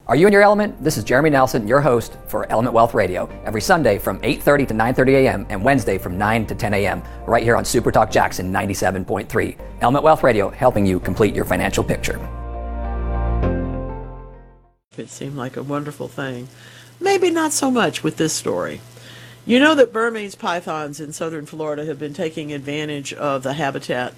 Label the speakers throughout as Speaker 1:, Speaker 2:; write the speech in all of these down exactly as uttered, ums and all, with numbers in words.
Speaker 1: Are you in your element? This is Jeremy Nelson, your host for Element Wealth Radio, every Sunday from eight thirty to nine thirty a.m. and Wednesday from nine to ten a.m. right here on Super Talk Jackson ninety-seven point three. Element Wealth Radio, helping you complete your financial picture.
Speaker 2: It seemed like a wonderful thing. Maybe not so much with this story. You know that Burmese pythons in southern Florida have been taking advantage of the habitat.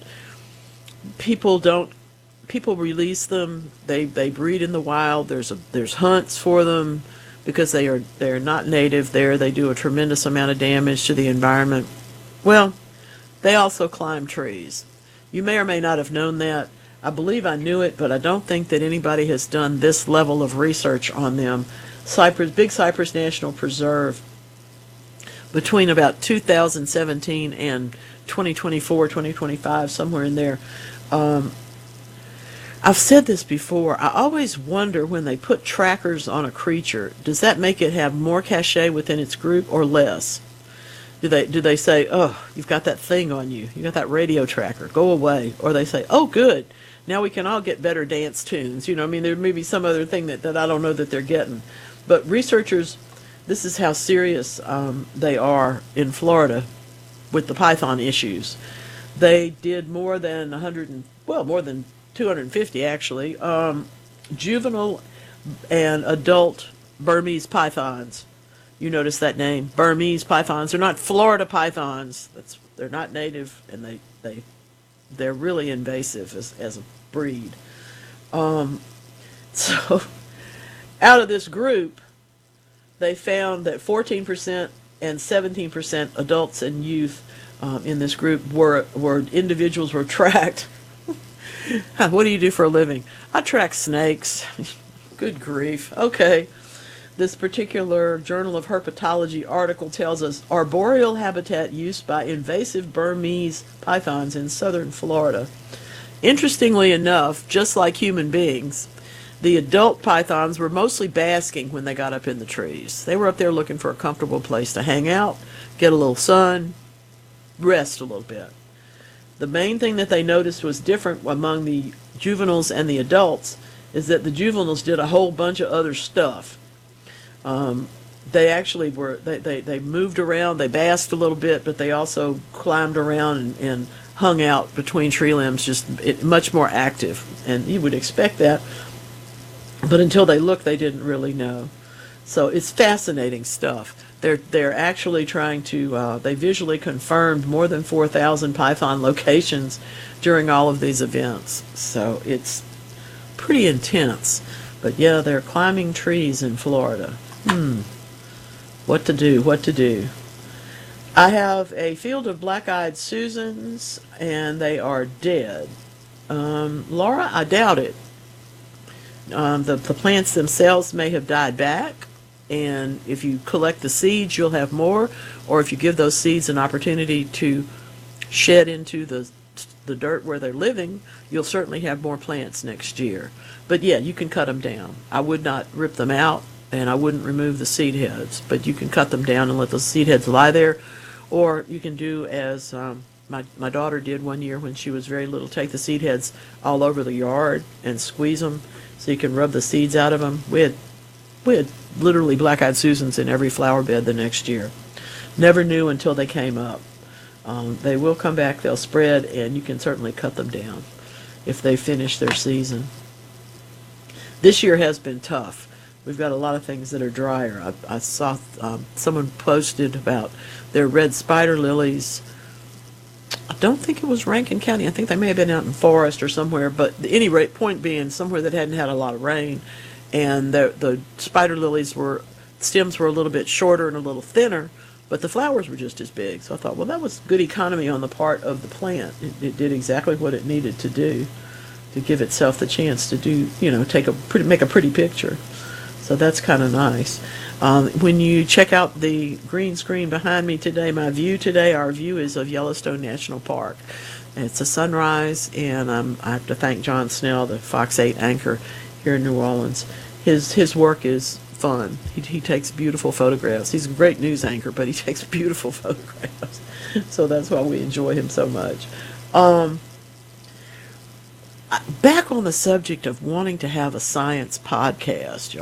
Speaker 2: People don't People release them. They they breed in the wild. There's a, there's hunts for them because they are they're not native there. They do a tremendous amount of damage to the environment. Well, they also climb trees. You may or may not have known that. I believe I knew it, but I don't think that anybody has done this level of research on them. Cypress, Big Cypress National Preserve, between about two thousand seventeen and twenty twenty-four, twenty twenty-five, somewhere in there. Um, I've said this before. I always wonder when they put trackers on a creature, does that make it have more cachet within its group or less? Do they do they say, oh, you've got that thing on you, you got that radio tracker, go away? Or they say, oh, good, now we can all get better dance tunes. You know, I mean, there may be some other thing that, that I don't know that they're getting. But researchers, this is how serious um, they are in Florida with the python issues. They did more than one hundred, well, more than two hundred fifty actually, um, juvenile and adult Burmese pythons. You notice that name, Burmese pythons. They're not Florida pythons. That's they're not native, and they they they're really invasive as as a breed. Um, so, out of this group, they found that fourteen percent and seventeen percent adults and youth um, in this group were were individuals were tracked. What do you do for a living? I track snakes. Good grief. Okay. This particular Journal of Herpetology article tells us arboreal habitat used by invasive Burmese pythons in southern Florida. Interestingly enough, just like human beings, the adult pythons were mostly basking when they got up in the trees. They were up there looking for a comfortable place to hang out, get a little sun, rest a little bit. The main thing that they noticed was different among the juveniles and the adults is that the juveniles did a whole bunch of other stuff. Um, they actually were, they, they, they moved around, they basked a little bit, but they also climbed around and, and hung out between tree limbs, just it, much more active. And you would expect that, but until they looked, they didn't really know. So it's fascinating stuff. They're, they're actually trying to, uh, they visually confirmed more than four thousand python locations during all of these events. So it's pretty intense. But yeah, they're climbing trees in Florida. Hmm. What to do, what to do. I have a field of black-eyed Susans, and they are dead. Um, Laura, I doubt it. Um, the, the plants themselves may have died back. And if you collect the seeds, you'll have more. Or if you give those seeds an opportunity to shed into the the dirt where they're living, you'll certainly have more plants next year. But yeah, you can cut them down. I would not rip them out, and I wouldn't remove the seed heads. But you can cut them down and let those seed heads lie there. Or you can do as um, my, my daughter did one year when she was very little, take the seed heads all over the yard and squeeze them so you can rub the seeds out of them. We had We had literally black-eyed Susans in every flower bed the next year. Never knew until they came up. Um, they will come back, they'll spread, and you can certainly cut them down if they finish their season. This year has been tough. We've got a lot of things that are drier. I, I saw um, someone posted about their red spider lilies. I don't think it was Rankin County. I think they may have been out in Forest or somewhere, but at any rate, point being, somewhere that hadn't had a lot of rain. And the, the spider lilies were, stems were a little bit shorter and a little thinner, but the flowers were just as big. So I thought, well, that was good economy on the part of the plant. It, it did exactly what it needed to do to give itself the chance to do, you know, take a pretty, make a pretty picture. So that's kind of nice. Um, when you check out the green screen behind me today, my view today, our view is of Yellowstone National Park. It's a sunrise, and um, I have to thank John Snell, the Fox eight anchor here in New Orleans. His his work is fun. He, he takes beautiful photographs. He's a great news anchor, but he takes beautiful photographs. So that's why we enjoy him so much. Um, back on the subject of wanting to have a science podcast,